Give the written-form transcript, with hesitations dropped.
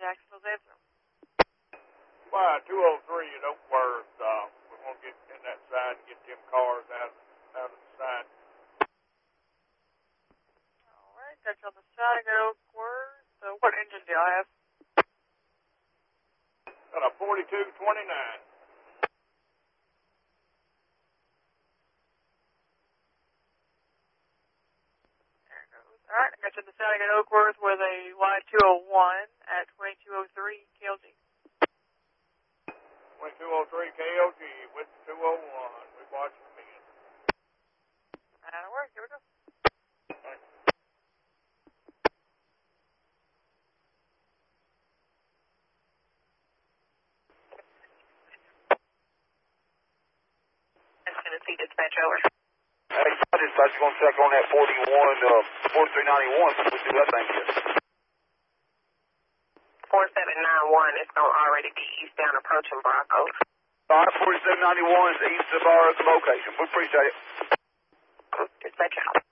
Jacksonville Zebra. Why, 203 at Oakworth. We're going to get in that side and get them cars out of the side. All right, that's on the side at Oakworth. So what engine do I have? Got a 4229. All right, I got you on the side at Oakworth with a Y201 at 2203 KLG. 2203 KLG with 201. We're watching them in. That'll work. Here we go. Thanks. Tennessee dispatch over. Hey, I just going to check on that 4391. We do that thing here. 4791 is going to already be eastbound approaching Broncos. All right, 4791 is east of our location. We appreciate it. Dispatch out.